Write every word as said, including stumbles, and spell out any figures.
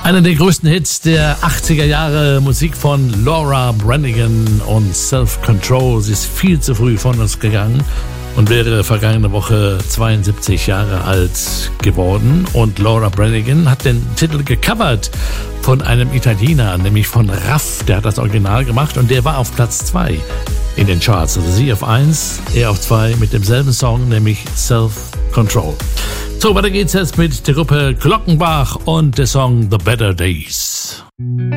Einer der größten Hits der achtziger Jahre, Musik von Laura Branigan und Self-Control. Sie ist viel zu früh von uns gegangen und wäre vergangene Woche zweiundsiebzig Jahre alt geworden. Und Laura Branigan hat den Titel gecovert von einem Italiener, nämlich von Raff. Der hat das Original gemacht und der war auf Platz zwei in den Charts. Also sie auf eins, er auf zwei mit demselben Song, nämlich Self-Control. So, weiter geht's jetzt mit der Gruppe Glockenbach und der Song The Better Days.